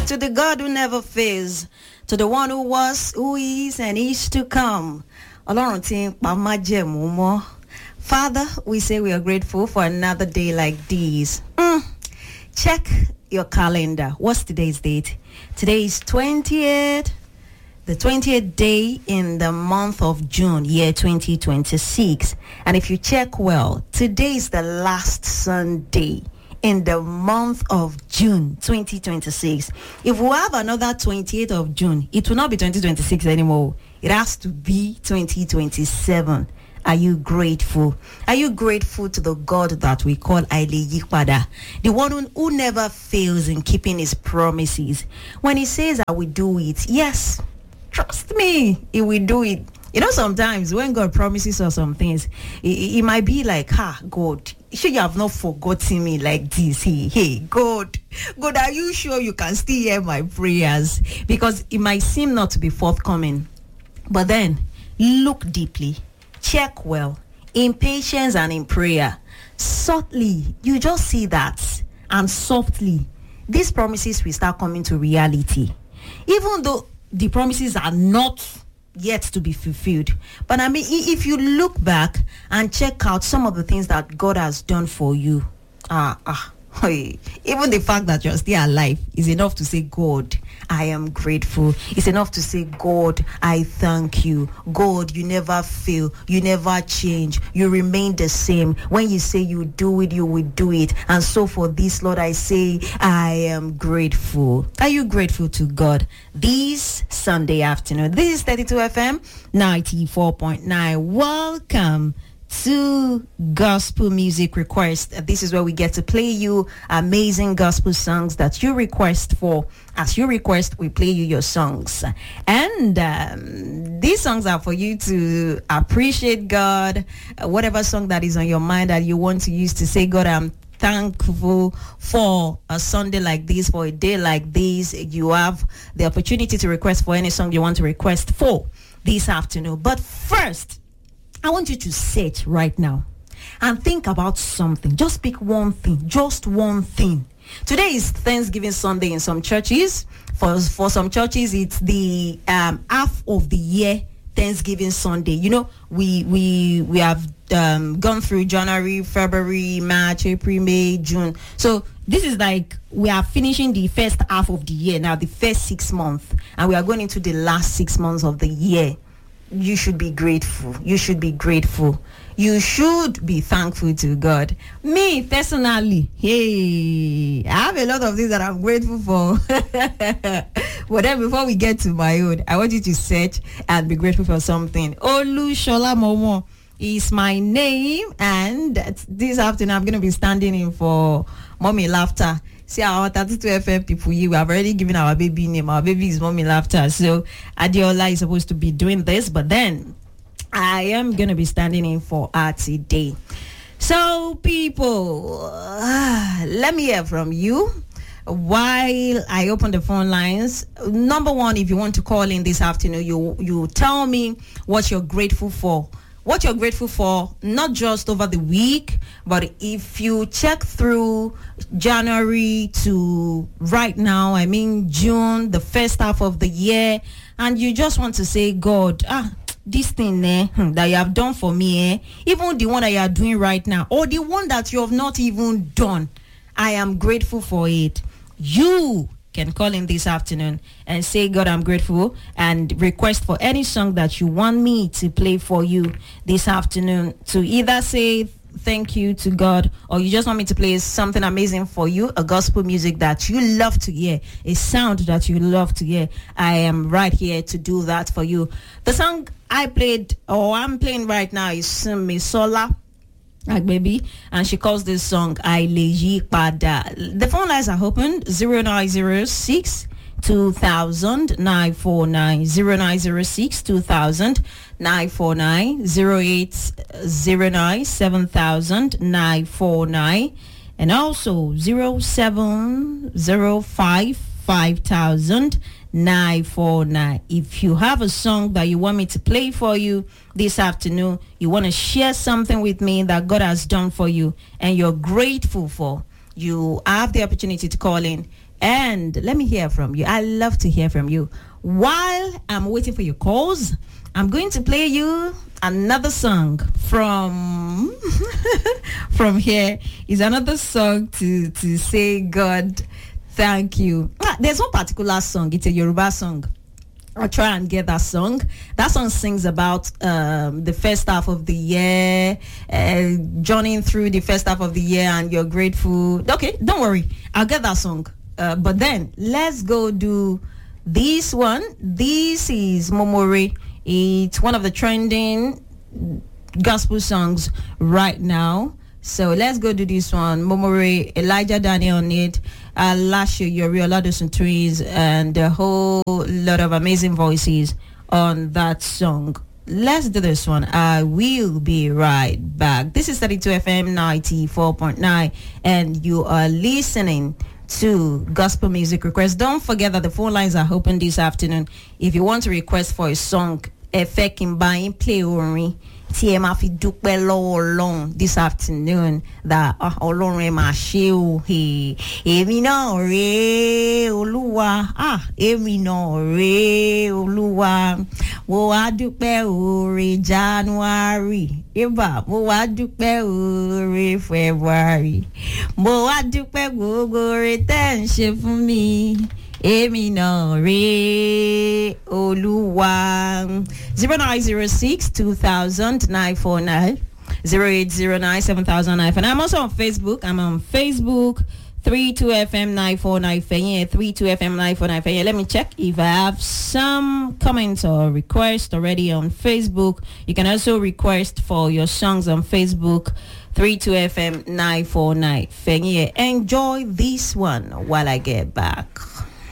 to the God who never fails, to the one who was, who is, and is to come. Ọlọ́run tí ń pa májẹ̀mú mọ́. Father, we say we are grateful for another day like this. Check your calendar. What's today's date? Today is 20th, the 20th day in the month of June, year 2026. And if you check well, today is the last Sunday in the month of June 2026. If we have another 28th of June, it will not be 2026 anymore. It has to be 2027. Are you grateful? Are you grateful to the God that we call Aile Yipada, the one who never fails in keeping his promises? When he says I will do it, yes, trust me, he will do it. You know, sometimes when God promises us some things, it might be like, God, sure you have not forgotten me like this. Hey, God, are you sure you can still hear my prayers? Because it might seem not to be forthcoming. But then, look deeply, check well, in patience and in prayer. Subtly, you just see that, and softly, these promises will start coming to reality. Even though the promises are not yet to be fulfilled. But I mean, if you look back and check out some of the things that God has done for you, even the fact that you're still alive is enough to say, God, I am grateful. It's enough to say, God, I thank you. God, you never fail. You never change. You remain the same. When you say you do it, you will do it. And so for this, Lord, I say, I am grateful. Are you grateful to God this Sunday afternoon? This is 32 FM 94.9. Welcome to Gospel Music Request. This is where we get to play you amazing gospel songs that you request for. As you request, we play you your songs. And these songs are for you to appreciate God. Whatever song that is on your mind that you want to use to say, God, I'm thankful for a Sunday like this, for a day like this. You have the opportunity to request for any song you want to request for this afternoon. But first, I want you to sit right now and think about something. Just pick one thing, just one thing. Today is Thanksgiving Sunday in some churches. For some churches, it's the half of the year Thanksgiving Sunday. You know, we have gone through January, February, March, April, May, June. So this is like we are finishing the first half of the year now, the first 6 months, and we are going into the last 6 months of the year. You should be grateful. You should be grateful. You should be thankful to God. Me, personally, hey, I have a lot of things that I'm grateful for. But then before we get to my own, I want you to search and be grateful for something. Olushola Momo is my name. And this afternoon, I'm going to be standing in for Mommy Laughter. See, our 32 FM people, we have already given our baby name. Our baby is Mommy Laughter. So Adiola is supposed to be doing this, but then I am going to be standing in for her today. So people, let me hear from you while I open the phone lines. Number one, if you want to call in this afternoon, you tell me what you're grateful for. What you're grateful for, not just over the week, but if you check through January to right now, I mean June, the first half of the year, and you just want to say, God, this thing that you have done for me, even the one that you are doing right now, or the one that you have not even done, I am grateful for it. You can call in this afternoon and say, God, I'm grateful, and request for any song that you want me to play for you this afternoon, to either say thank you to God, or you just want me to play something amazing for you, a gospel music that you love to hear, a sound that you love to hear. I am right here to do that for you. The song I played, or I'm playing right now, is Misola, like baby, and she calls this song Aile Yipada. The phone lines are open 0906 2000 949 0906 2000 949 0809 7000 949 and also 0705 5000 949. If you have a song that you want me to play for you this afternoon, you want to share something with me that God has done for you and you're grateful for, you have the opportunity to call in And let me hear from you. I love to hear from you. While I'm waiting for your calls, I'm going to play you another song from from here. Is another song to say God thank you. There's one particular song. It's a Yoruba song. I'll try and get that song. That song sings about the first half of the year, journeying through the first half of the year, and you're grateful. Okay, don't worry. I'll get that song. But then let's go do this one. This is Momore. It's one of the trending gospel songs right now. So let's go do this one. Momore, Elijah Daniel on it, Lasho Yori, Oladosun Trees, and a whole lot of amazing voices on that song. Let's do this one. I will be right back. This is 32 FM 94.9, and you are listening to Gospel Music Requests. Don't forget that the phone lines are open this afternoon. If you want to request for a song, Efe Kimba play orin tí ẹ máa fi dúpẹ́ lọ́wọ́ Ọlọ́run this afternoon, that Ọlọ́run ẹ máa ṣe o, èmi náà rèé Olúwa, èmi náà rèé Olúwa, mo wá dúpẹ́ oore January, mo wá dúpẹ́ oore February, mo wá dúpẹ́ gbogbo oore tẹ́ ń ṣe fún mi. Èmi náà rèé Olúwa. 0906 2000 949 0809 7009. And I'm also on Facebook. I'm on Facebook 32FM 949 Fenye, 32FM 949 Fenye. Let me check if I have some comments or requests already on Facebook. You can also request for your songs on Facebook 32FM 949 Fenye. Enjoy this one while I get back.